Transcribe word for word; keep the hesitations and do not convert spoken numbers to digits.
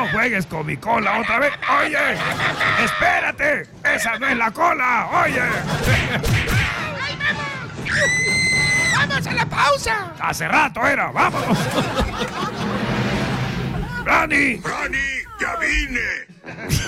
juegues con mi cola otra vez. Oye, espérate, esa no es la cola. Oye. ¡Vamos a la pausa! Hace rato era, vámonos. ¡Rani! ¡Rani, ya vine!